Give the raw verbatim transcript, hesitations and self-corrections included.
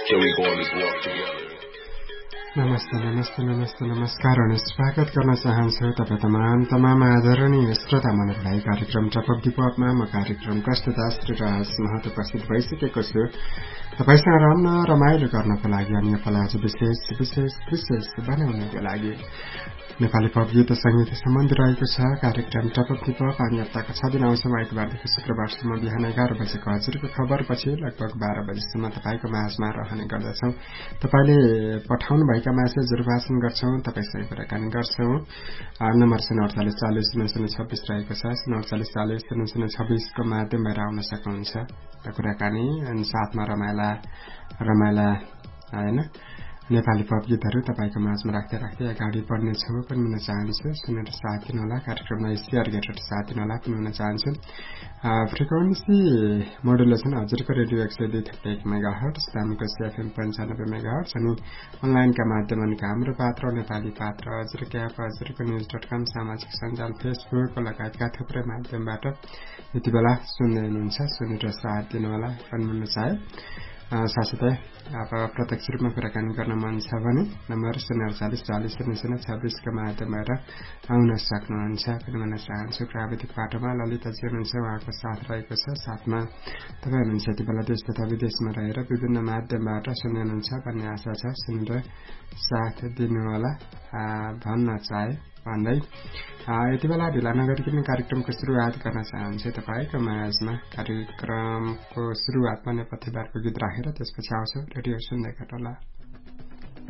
Can we go on this walk together? नमस्ते नमस्ते नमस्ते नमस्कार अनि स्वागत गर्न चाहन्छु तपाईँ तमाम तमाम आदरणीय श्रोता मनहरूलाई कार्यक्रम टपक डिपमा म कार्यक्रम प्रस्तुता श्री राज महतो उपस्थित भइसकेको छु तपाईसँग रम्न रमाइलो गर्नको लागि अनि यसलाई आज विशेष विशेष विशेष बनाउनको लागि नेपाली पप गीत संगीत सम्बन्धी रहेको छ कार्यक्रम टपक डिप अनि हप्ताको छ दिन आउँछ आइतबारदेखि शुक्रबारसम्म बिहान एघार बजेको हजुरको खबरपछि लगभग बाह्र बजेसम्म तपाईँको माझमा रहने गर्दछौं तपाईँले पठाउनु भएका मेसेजहरू वाचन गर्छौं तपाईसँग कुराकानी गर्छौं नम्बर शून्य अडचालिस चालिस शून्य शून्य छब्बीस रहेको छ शून्य अडचालिस चालिस शून्य शून्य छब्बीस को माध्यमबाट आउन सक्नुहुन्छ कुराकानी अनि साथमा रमाइला रमाइला हैन नेपाली पप गीतहरू तपाईको माझमा राख्दै राख्दै अगाडि बढ्नेछौँ पनि हुन चाहन्छु सुनेर साथ दिनुहोला कार्यक्रमलाई शेयर गरेर साथ दिनुहोला पनि हुन चाहन्छु फ्रिक्वेन्सी मोडुलेसन हजुरको रेडियो एक सय दुई थप्पा एक मेगाहर्ट्ज दामको एफएम पन्चानब्बे मेगाहर्ट्ज अनि अनलाइनका माध्यमबाट हाम्रो पात्र नेपाली पात्र हजुरको एप हजुरको न्युज डट कम सामाजिक सञ्जाल फेसबुक लगायतका थुप्रै माध्यमबाट यति बेला सुन्दै हुनुहुन्छ सुनेर साथ दिनुहोला पनि हुन चाहे साथसाथै अब प्रत्यक्ष रूपमा कुराकानी गर्न मन छ भने नम्बर शून्य अडचालिस चालिस शून्य शून्य छब्बीस को माध्यमबाट आउन सक्नुहुन्छ पनि भन्न चाहन्छु प्राविधिक बाटोमा ललिताजी हुनुहुन्छ उहाँको साथ रहेको छ साथमा तपाईँ हुनुहुन्छ यति बेला देश तथा विदेशमा रहेर विभिन्न माध्यमबाट सुन्नुहुन्छ भन्ने आशा छ सुनेर साथ दिनुहोला भन्न चाहे भन्दै यति बेला ढिला नगरिकन कार्यक्रमको सुरुवात गर्न चाहन्छु तपाईँको माझमा कार्यक्रमको सुरुवातमा नेपथ्य बारको गीत राखेर त्यसपछि आउँछ रेडियो सुन्दै गर्नुहोला